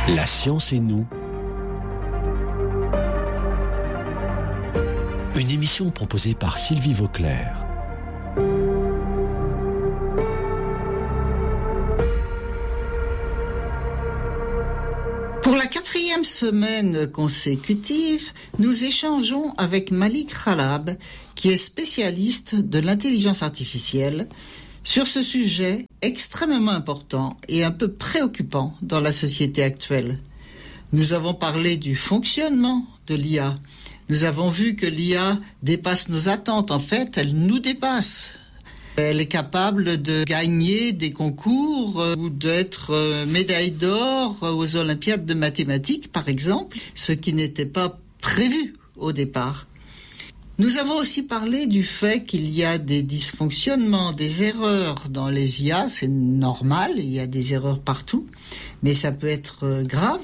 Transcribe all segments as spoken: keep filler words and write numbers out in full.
La science et nous. Une émission proposée par Sylvie Vauclair. Pour la quatrième semaine consécutive, nous échangeons avec Malik Khalab, qui est spécialiste de l'intelligence artificielle, sur ce sujet extrêmement important et un peu préoccupant dans la société actuelle. Nous avons parlé du fonctionnement de l'I A. Nous avons vu que l'I A dépasse nos attentes. En fait, elle nous dépasse. Elle est capable de gagner des concours euh, ou d'être euh, médaille d'or aux Olympiades de mathématiques, par exemple, ce qui n'était pas prévu au départ. Nous avons aussi parlé du fait qu'il y a des dysfonctionnements, des erreurs dans les I A. C'est normal, il y a des erreurs partout, mais ça peut être euh, grave.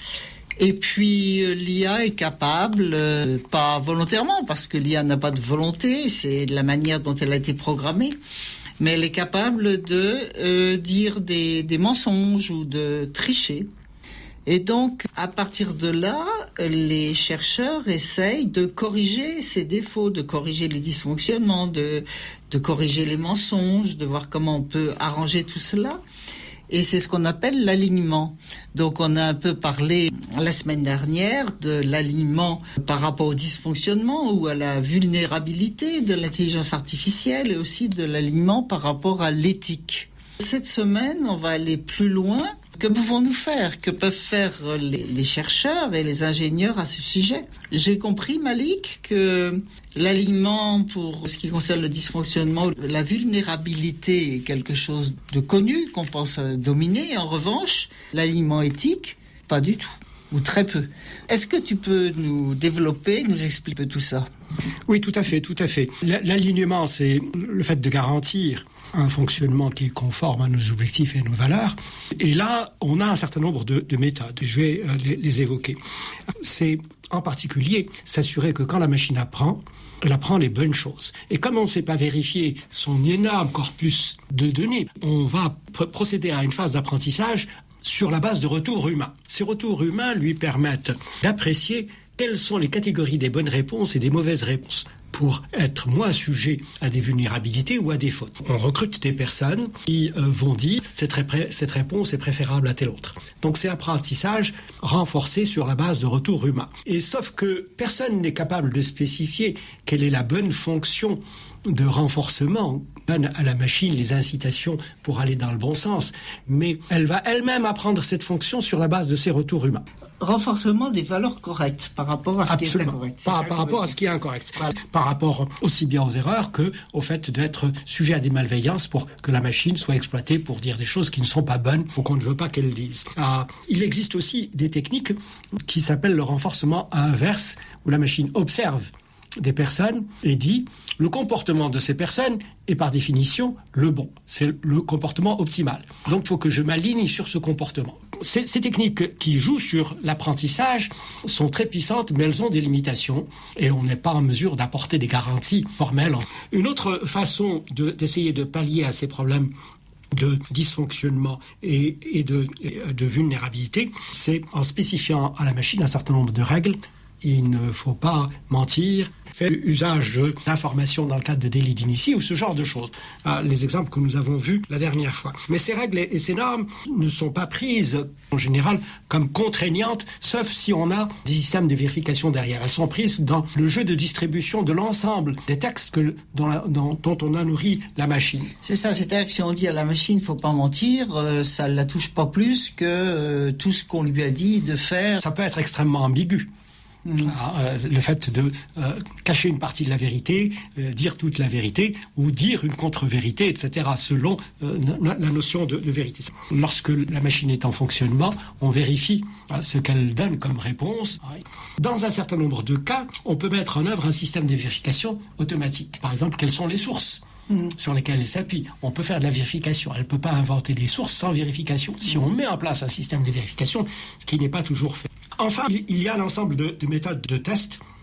Et puis euh, l'I A est capable, euh, pas volontairement, parce que l'I A n'a pas de volonté, c'est la manière dont elle a été programmée, mais elle est capable de euh, dire des, des mensonges ou de tricher. Et donc, à partir de là, les chercheurs essayent de corriger ces défauts, de corriger les dysfonctionnements, de, de corriger les mensonges, de voir comment on peut arranger tout cela. Et c'est ce qu'on appelle l'alignement. Donc on a un peu parlé la semaine dernière de l'alignement par rapport au dysfonctionnement ou à la vulnérabilité de l'intelligence artificielle et aussi de l'alignement par rapport à l'éthique. Cette semaine, on va aller plus loin. Que pouvons-nous faire? Que peuvent faire les, les chercheurs et les ingénieurs à ce sujet? J'ai compris, Malik, que l'alignement pour ce qui concerne le dysfonctionnement, la vulnérabilité est quelque chose de connu, qu'on pense dominer. En revanche, l'alignement éthique, pas du tout, ou très peu. Est-ce que tu peux nous développer, nous expliquer tout ça? Oui, tout à fait, tout à fait. L'alignement, c'est le fait de garantir un fonctionnement qui est conforme à nos objectifs et à nos valeurs. Et là, on a un certain nombre de, de méthodes. Je vais euh, les, les évoquer. C'est en particulier s'assurer que quand la machine apprend, elle apprend les bonnes choses. Et comme on ne sait pas vérifier son énorme corpus de données, on va pr- procéder à une phase d'apprentissage sur la base de retours humains. Ces retours humains lui permettent d'apprécier quelles sont les catégories des bonnes réponses et des mauvaises réponses pour être moins sujet à des vulnérabilités ou à des fautes. On recrute des personnes qui euh, vont dire cette, ré- cette réponse est préférable à telle autre. Donc c'est apprentissage renforcé sur la base de retours humains. Et sauf que personne n'est capable de spécifier quelle est la bonne fonction de renforcement, donne à la machine les incitations pour aller dans le bon sens, mais elle va elle-même apprendre cette fonction sur la base de ses retours humains. Renforcement des valeurs correctes par rapport à ce Absolument. qui est incorrect. Par, par rapport à ce qui est incorrect. Voilà. Par rapport aussi bien aux erreurs que au fait d'être sujet à des malveillances pour que la machine soit exploitée pour dire des choses qui ne sont pas bonnes ou qu'on ne veut pas qu'elle dise. Ah, il existe aussi des techniques qui s'appellent le renforcement inverse, où la machine observe des personnes et dit le comportement de ces personnes est par définition le bon, c'est le comportement optimal. Donc il faut que je m'aligne sur ce comportement. Ces, ces techniques qui jouent sur l'apprentissage sont très puissantes, mais elles ont des limitations et on n'est pas en mesure d'apporter des garanties formelles. Une autre façon de, d'essayer de pallier à ces problèmes de dysfonctionnement et, et, de, et de vulnérabilité, c'est en spécifiant à la machine un certain nombre de règles. Il ne faut pas mentir, faire usage d'informations dans le cadre de délits d'initié ou ce genre de choses. Ah, les exemples que nous avons vus la dernière fois. Mais ces règles et ces normes ne sont pas prises en général comme contraignantes, sauf si on a des systèmes de vérification derrière. Elles sont prises dans le jeu de distribution de l'ensemble des textes que, dans la, dans, dont on a nourri la machine. C'est ça, c'est-à-dire que si on dit à la machine, il ne faut pas mentir, euh, ça ne la touche pas plus que euh, tout ce qu'on lui a dit de faire. Ça peut être extrêmement ambigu. Mmh. Euh, le fait de euh, cacher une partie de la vérité, euh, dire toute la vérité ou dire une contre-vérité, et cetera, selon euh, la, la notion de, de vérité. Lorsque la machine est en fonctionnement, on vérifie euh, ce qu'elle donne comme réponse. Dans un certain nombre de cas, on peut mettre en œuvre un système de vérification automatique. Par exemple, quelles sont les sources Mmh. sur lesquelles elle s'appuie. On peut faire de la vérification. Elle ne peut pas inventer des sources sans vérification. Si on met en place un système de vérification, ce qui n'est pas toujours fait. Enfin, il y a l'ensemble de, de méthodes de test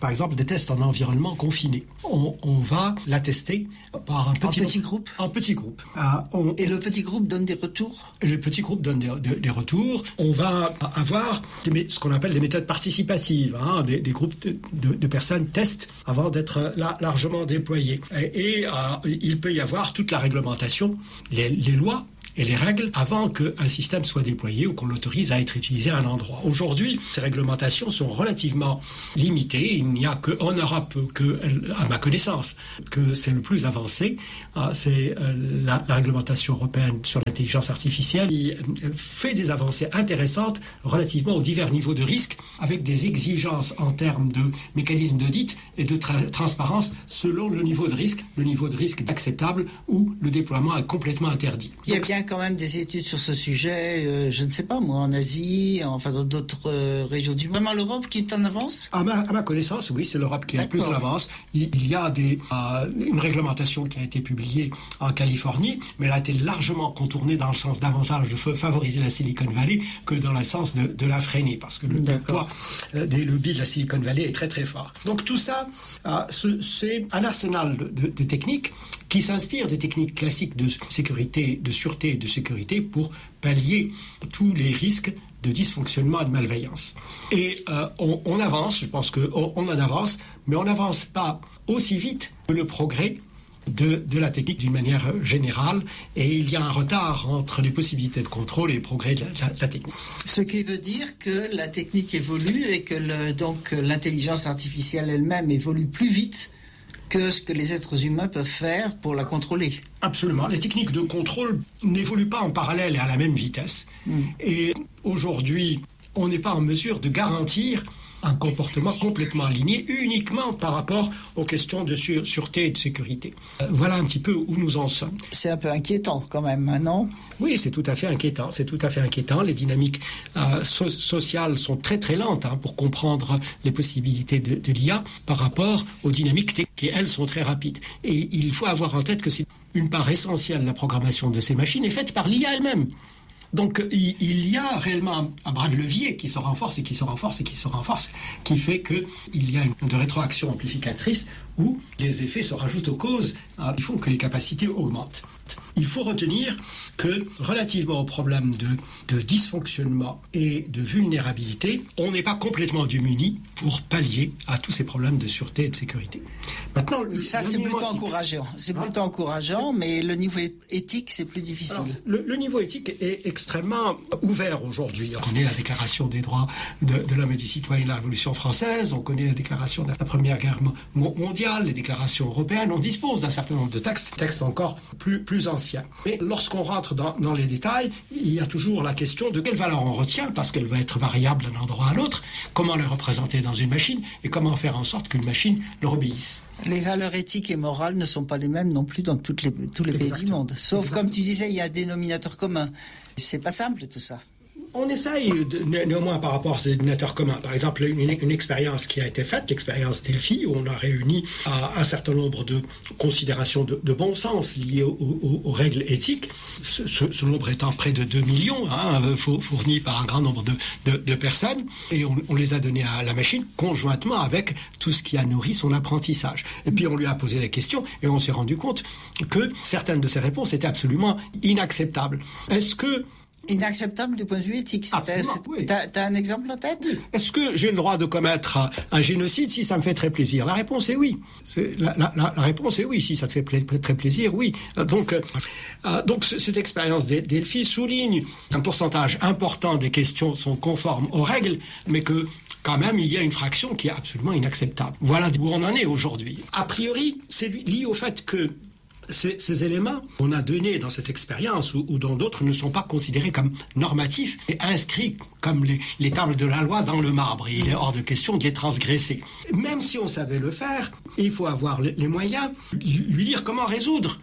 par exemple, des tests en environnement confiné. On, on va la tester par un petit, en petit groupe. En petit groupe. Ah, on, Et le petit groupe donne des retours? Le petit groupe donne des, des, des retours. On va avoir des, ce qu'on appelle des méthodes participatives. Hein, des, des groupes de, de, de personnes testent avant d'être là, largement déployés. Et, et euh, il peut y avoir toute la réglementation, les, les lois et les règles avant qu'un système soit déployé ou qu'on l'autorise à être utilisé à un endroit. Aujourd'hui, ces réglementations sont relativement limitées. Il n'y a qu'en Europe, que, à ma connaissance, que c'est le plus avancé. C'est la, la réglementation européenne sur l'intelligence artificielle qui fait des avancées intéressantes relativement aux divers niveaux de risque, avec des exigences en termes de mécanismes d'audit et de tra- transparence selon le niveau de risque, le niveau de risque acceptable ou le déploiement est complètement interdit. Il y a bien quand même des études sur ce sujet, euh, je ne sais pas moi, en Asie, enfin dans d'autres euh, régions du monde. Vraiment l'Europe qui est en avance? À ma, à ma connaissance, oui, c'est l'Europe qui est le plus en avance. Il, il y a des, euh, une réglementation qui a été publiée en Californie, mais elle a été largement contournée dans le sens davantage de favoriser la Silicon Valley que dans le sens de, de la freiner, parce que le, le poids euh, des lobbies de la Silicon Valley est très très fort. Donc tout ça, euh, ce, c'est un arsenal de, de, de techniques qui s'inspire des techniques classiques de sécurité, de sûreté et de sécurité pour pallier tous les risques de dysfonctionnement et de malveillance. Et euh, on, on avance, je pense qu'on on en avance, mais on n'avance pas aussi vite que le progrès de, de la technique d'une manière générale, et il y a un retard entre les possibilités de contrôle et le progrès de la, la, la technique. Ce qui veut dire que la technique évolue et que le, donc l'intelligence artificielle elle-même évolue plus vite que ce que les êtres humains peuvent faire pour la contrôler. Absolument. Les techniques de contrôle n'évoluent pas en parallèle et à la même vitesse. Mm. Et aujourd'hui, on n'est pas en mesure de garantir un comportement complètement aligné uniquement par rapport aux questions de sûre, sûreté et de sécurité. Euh, voilà un petit peu où nous en sommes. C'est un peu inquiétant quand même, non ? Oui, c'est tout à fait inquiétant. C'est tout à fait inquiétant. Les dynamiques euh, so- sociales sont très très lentes hein, pour comprendre les possibilités de, de l'I A par rapport aux dynamiques techniques qui, elles, sont très rapides. Et il faut avoir en tête que c'est une part essentielle de la programmation de ces machines est faite par l'I A elle-même. Donc il, il y a réellement un bras de levier qui se renforce et qui se renforce et qui se renforce, qui fait qu'il y a une de rétroaction amplificatrice où les effets se rajoutent aux causes hein, qui font que les capacités augmentent. Il faut retenir que, relativement au problème de, de dysfonctionnement et de vulnérabilité, on n'est pas complètement démuni pour pallier à tous ces problèmes de sûreté et de sécurité. Maintenant, ça c'est plutôt éthique. encourageant. C'est plutôt hein? encourageant, mais le niveau éthique c'est plus difficile. Alors, le, le niveau éthique est extrêmement ouvert aujourd'hui. On connaît la Déclaration des droits de, de l'homme et du citoyen de la Révolution française, on connaît la Déclaration de la Première Guerre mondiale, les déclarations européennes. On dispose d'un certain nombre de textes, textes encore plus plus anciens. Mais lorsqu'on rentre dans, dans les détails, il y a toujours la question de quelle valeur on retient, parce qu'elle va être variable d'un endroit à l'autre, comment les représenter dans une machine et comment faire en sorte qu'une machine leur obéisse. Les valeurs éthiques et morales ne sont pas les mêmes non plus dans toutes les, tous les Exactement. pays du monde. Sauf, Exactement. comme tu disais, il y a un dénominateur commun. C'est pas simple tout ça. On essaye de, né, néanmoins par rapport à ces dénominateurs communs. Par exemple, une, une expérience qui a été faite, l'expérience Delphi, où on a réuni à, un certain nombre de considérations de, de bon sens liées aux, aux, aux règles éthiques. Ce, ce, ce nombre étant près de deux millions, hein, fournis par un grand nombre de, de, de personnes, et on, on les a donnés à la machine conjointement avec tout ce qui a nourri son apprentissage. Et puis on lui a posé la question et on s'est rendu compte que certaines de ces réponses étaient absolument inacceptables. Est-ce que Inacceptable du point de vue éthique. Oui. T'as, t'as un exemple en tête ? Oui. Est-ce que j'ai le droit de commettre un génocide si ça me fait très plaisir ? La réponse est oui. C'est, la, la, la réponse est oui. Si ça te fait pla- très plaisir, oui. Donc, euh, donc cette expérience des Delphi souligne qu'un pourcentage important des questions sont conformes aux règles, mais que quand même, il y a une fraction qui est absolument inacceptable. Voilà où on en est aujourd'hui. A priori, c'est lié au fait que Ces, ces éléments qu'on a donnés dans cette expérience ou, ou dans d'autres ne sont pas considérés comme normatifs et inscrits comme les, les tables de la loi dans le marbre. Et il est hors de question de les transgresser. Même si on savait le faire, il faut avoir les, les moyens, lui dire comment résoudre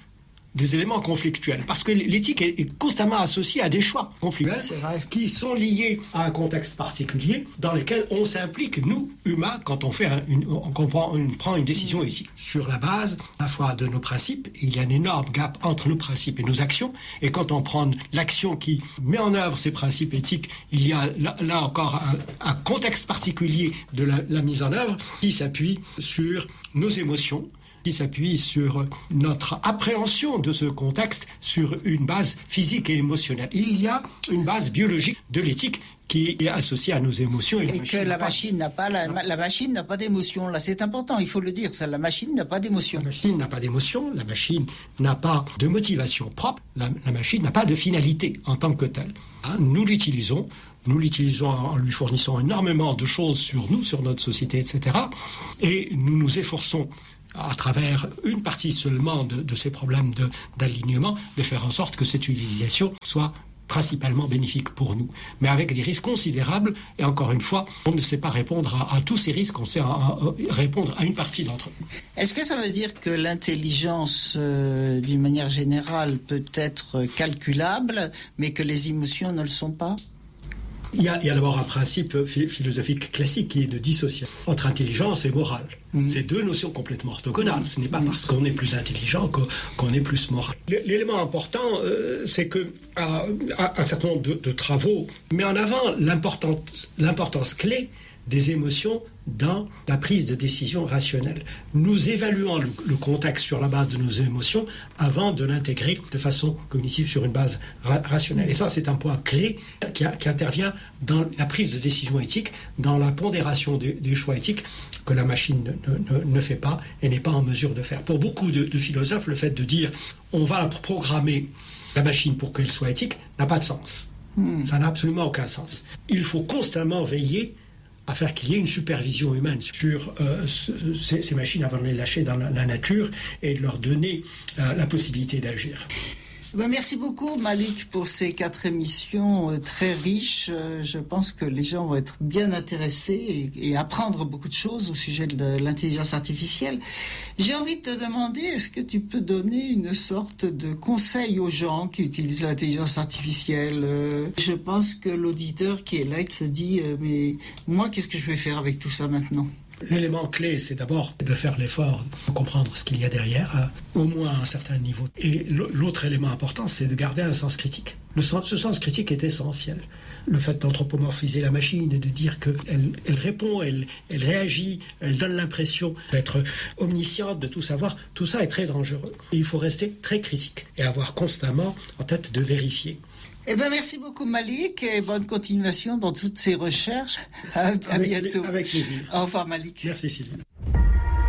des éléments conflictuels, parce que l'éthique est, est constamment associée à des choix conflictuels qui sont liés à un contexte particulier dans lequel on s'implique, nous, humains, quand on, fait un, une, on prend une, prend une décision ici. Sur la base, à la fois de nos principes, il y a un énorme gap entre nos principes et nos actions, et quand on prend l'action qui met en œuvre ces principes éthiques, il y a là, là encore un, un contexte particulier de la, la mise en œuvre qui s'appuie sur nos émotions, qui s'appuie sur notre appréhension de ce contexte sur une base physique et émotionnelle. Il y a une base biologique de l'éthique qui est associée à nos émotions. Et, et que la machine n'a pas, la, la machine n'a pas d'émotion. Là, c'est important, il faut le dire, ça, la machine n'a pas d'émotion. La machine n'a pas d'émotion, la machine n'a pas de motivation propre, la, la machine n'a pas de finalité en tant que telle. Hein, nous l'utilisons, nous l'utilisons en lui fournissant énormément de choses sur nous, sur notre société, et cetera. Et nous nous efforçons à travers une partie seulement de, de ces problèmes de, d'alignement, de faire en sorte que cette utilisation soit principalement bénéfique pour nous, mais avec des risques considérables, et encore une fois, on ne sait pas répondre à, à tous ces risques, on sait à, à, à répondre à une partie d'entre eux. Est-ce que ça veut dire que l'intelligence, euh, d'une manière générale, peut être calculable, mais que les émotions ne le sont pas ? Il y a, il y a d'abord un principe philosophique classique qui est de dissocier entre intelligence et morale. Mmh. C'est deux notions complètement orthogonales. Ce n'est pas parce qu'on est plus intelligent qu'on, qu'on est plus moral. L'élément important, euh, c'est que à, à un certain nombre de, de travaux met en avant l'importance, l'importance clé des émotions dans la prise de décision rationnelle. Nous évaluons le, le contexte sur la base de nos émotions avant de l'intégrer de façon cognitive sur une base ra- rationnelle. Et ça, c'est un point clé qui, a, qui intervient dans la prise de décision éthique, dans la pondération des, des choix éthiques que la machine ne, ne, ne fait pas et n'est pas en mesure de faire. Pour beaucoup de, de philosophes, le fait de dire on va programmer la machine pour qu'elle soit éthique n'a pas de sens. Hmm. Ça n'a absolument aucun sens. Il faut constamment veiller à faire qu'il y ait une supervision humaine sur euh, ce, ces, ces machines avant de les lâcher dans la, la nature et de leur donner euh, la possibilité d'agir. Ben, merci beaucoup Malik pour ces quatre émissions euh, très riches. Euh, je pense que les gens vont être bien intéressés et, et apprendre beaucoup de choses au sujet de l'intelligence artificielle. J'ai envie de te demander, est-ce que tu peux donner une sorte de conseil aux gens qui utilisent l'intelligence artificielle ? euh, Je pense que l'auditeur qui est là, il se dit euh, mais moi qu'est-ce que je vais faire avec tout ça maintenant ? L'élément clé, c'est d'abord de faire l'effort de comprendre ce qu'il y a derrière, à, au moins à un certain niveau. Et l'autre élément important, c'est de garder un sens critique. Le sens, ce sens critique est essentiel. Le fait d'anthropomorphiser la machine et de dire qu'elle elle répond, elle, elle réagit, elle donne l'impression d'être omnisciente, de tout savoir, tout ça est très dangereux. Et il faut rester très critique et avoir constamment en tête de vérifier. Eh ben, merci beaucoup Malik et bonne continuation dans toutes ces recherches. À, à avec, bientôt. Avec plaisir. Au revoir Malik. Merci Sylvie.